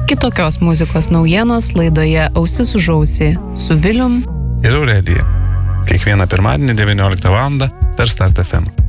Kitokios muzikos naujienos laidoje Ausis už ausį su Vilium ir Aurelija. Kiekvieną pirmadienį 19 val. Per Start FM.